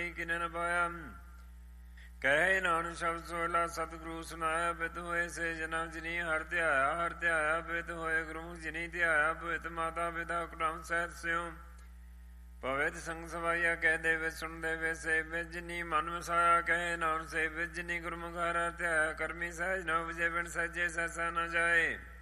ਕਰਮੀ ਕਿਨੇ ਨ ਪਾਇਆ। ਕਹੇ ਨਾਨਕ ਸ਼ਬਦ ਸੋਹਿਲਾ ਸਤਿਗੁਰੂ ਸੁਨਾਇਆ। ਬਿਦ ਹੋਏ ਸੇ ਜਨਾ ਜਿਨੀ ਹਰਿ ਧਿਆਇਆ। ਬਿਦ ਹੋਏ ਗੁਰਮੁਖ ਜਿਨੀ ਧਿਆਇਆ। ਭਵਿਤ ਮਾਤਾ ਪਿਤਾ ਕੁਟੁੰਬ ਸਹਿਤ ਸਿਉ। ਭਵਿਤ ਸੰਗ ਸਵਾਈਆ ਕਹਿ ਦੇਵੇ ਸੁਣ ਦੇਵੇ। ਸੇ ਬਿਦ ਜਿਨੀ ਮਨ ਵਸਾਇਆ। ਕਹੇ ਨਾਨਕ ਸੇ ਬਿਦ ਜਿਨੀ ਗੁਰਮੁਖ ਹਰਿ ਧਿਆਇਆ। ਕਰਮੀ ਸਹਿਜ ਨ ਉਪਜੇ ਬਿਨ ਸਹਿਜੇ ਸਹਿਸਾ ਨ ਜਾਏ।